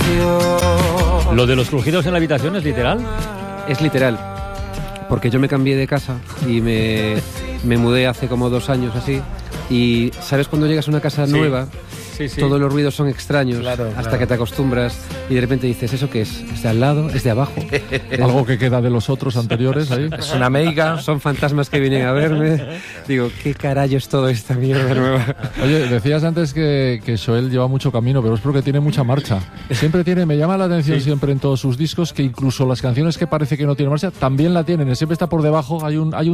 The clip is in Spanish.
¿Lo de los crujidos en la habitación es literal? Es literal, porque yo me cambié de casa y me mudé hace como 2 años así, y ¿sabes cuando llegas a una casa nueva? Sí. Todos los ruidos son extraños, Claro. que te acostumbras, y de repente dices, ¿eso qué es? ¿Es de al lado? ¿Es de abajo? Algo que queda de los otros anteriores ahí. Es una meiga. Son fantasmas que vienen a verme. Digo, ¿qué carajo es todo esta mierda nueva? Oye, decías antes que Xoel lleva mucho camino, pero es porque tiene mucha marcha. Me llama la atención siempre en todos sus discos que incluso las canciones que parece que no tienen marcha, también la tienen. Siempre está por debajo, hay un